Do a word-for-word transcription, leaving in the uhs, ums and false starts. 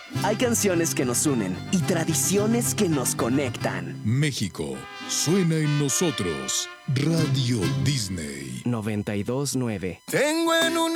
Hay canciones que nos unen y tradiciones que nos conectan. México suena en nosotros. Radio Disney noventa y dos nueve. Tengo en una